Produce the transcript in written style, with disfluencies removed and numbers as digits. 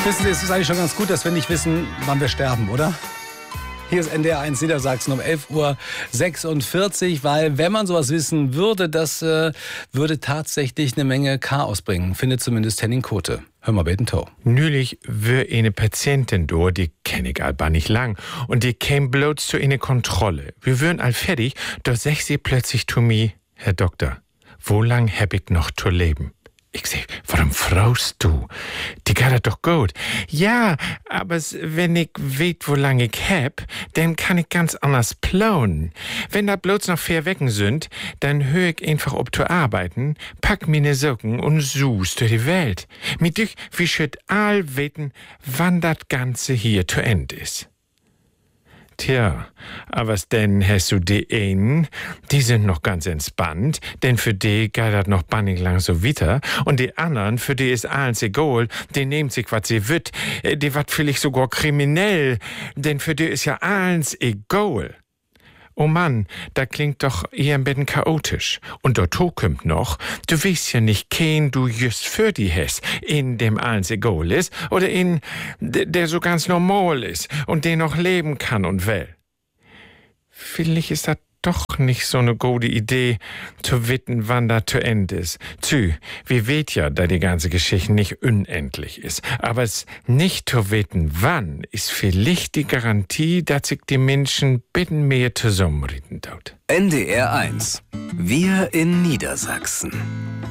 Wissen Sie, es ist eigentlich schon ganz gut, dass wir nicht wissen, wann wir sterben, oder? Hier ist NDR 1 Niedersachsen um 11:46 Uhr, weil wenn man sowas wissen würde, das würde tatsächlich eine Menge Chaos bringen, findet zumindest Henning Kote. Hör mal, beten Tau. Neulich war eine Patientin da, die kenne ich aber nicht lang, und die kam bloß zu einer Kontrolle. Wir wären all fertig, da sagt sie plötzlich zu mir, Herr Doktor, wo lang hab ich noch zu leben? Ich sag, warum fragst du? Die geht doch gut. Ja, aber wenn ich weiß, wo lange ich hab, dann kann ich ganz anders planen. Wenn da bloß noch 4 Wochen sind, dann hör ich einfach ob zu arbeiten, pack meine Socken und sus durch die Welt. Mit dich, wie schütt all weten, wann das Ganze hier zu Ende ist. Tja, aber denn hast du die einen, die sind noch ganz entspannt, denn für die geht das noch bannig lang so weiter, und die anderen, für die ist alles egal, die nehmen sich, was sie will, die wat vielleicht sogar kriminell, denn für die ist ja alles egal. Oh Mann, da klingt doch eher ein bisschen chaotisch. Und dazu kommt noch, du weißt ja nicht, kein du just für die hast, in dem alles egal ist, oder in der so ganz normal ist und der noch leben kann und will. Vielleicht ist das doch nicht so eine gute Idee, zu wissen, wann das zu Ende ist. Wir wissen ja, dass die ganze Geschichte nicht unendlich ist. Aber es nicht zu wissen, wann, ist vielleicht die Garantie, dass sich die Menschen bitten mehr zusammenreden tut. NDR 1. Wir in Niedersachsen.